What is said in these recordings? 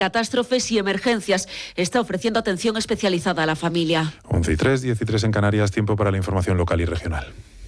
Catástrofes y emergencias. Está ofreciendo atención especializada a la familia. 11:03, 13:03 en Canarias, tiempo para la información local y regional.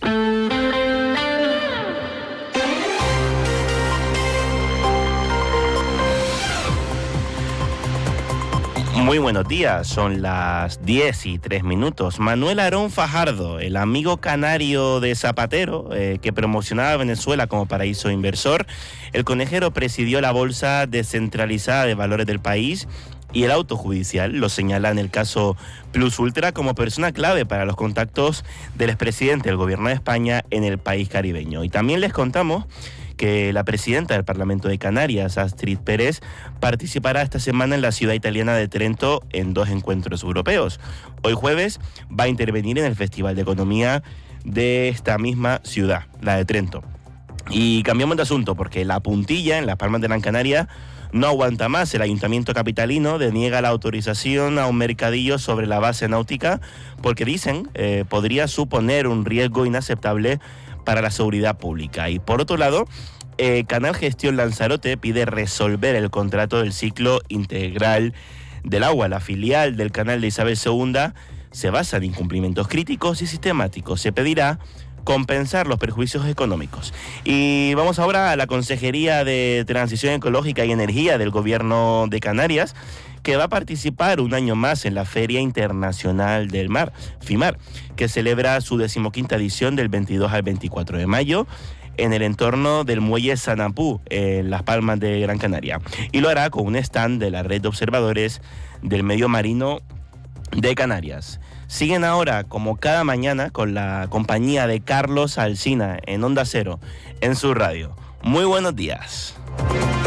Muy buenos días, son las 10:03. Manuel Aarón Fajardo, el amigo canario de Zapatero, que promocionaba a Venezuela como paraíso inversor, el conejero presidió la Bolsa Descentralizada de Valores del país y el auto judicial lo señala en el caso Plus Ultra como persona clave para los contactos del expresidente del gobierno de España en el país caribeño. Y también les contamos que la presidenta del Parlamento de Canarias, Astrid Pérez, participará esta semana en la ciudad italiana de Trento en 2 encuentros europeos. Hoy jueves va a intervenir en el Festival de Economía de esta misma ciudad, la de Trento. Y cambiamos de asunto porque La Puntilla, en Las Palmas de Gran Canaria, no aguanta más. El Ayuntamiento capitalino deniega la autorización a un mercadillo sobre la base náutica porque dicen podría suponer un riesgo inaceptable para la seguridad pública. Y por otro lado, Canal Gestión Lanzarote pide resolver el contrato del ciclo integral del agua. La filial del canal de Isabel II se basa en incumplimientos críticos y sistemáticos. Se pedirá compensar los perjuicios económicos. Y vamos ahora a la Consejería de Transición Ecológica y Energía del Gobierno de Canarias, que va a participar un año más en la Feria Internacional del Mar, FIMAR, que celebra su 15ª edición del 22 al 24 de mayo en el entorno del muelle Sanapú, en Las Palmas de Gran Canaria. Y lo hará con un stand de la Red de Observadores del Medio Marino de Canarias. Siguen ahora, como cada mañana, con la compañía de Carlos Alsina en Onda Cero, en su radio. Muy buenos días.